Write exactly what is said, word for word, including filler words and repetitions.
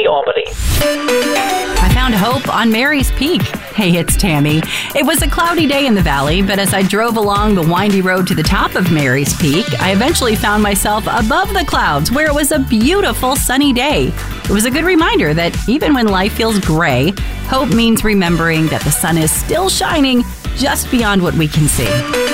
Albany, Albany. I found hope on Mary's Peak. Hey, it's Tammy. It was a cloudy day in the valley, but as I drove along the windy road to the top of Mary's Peak, I eventually found myself above the clouds where it was a beautiful sunny day. It was a good reminder that even when life feels gray, hope means remembering that the sun is still shining just beyond what we can see.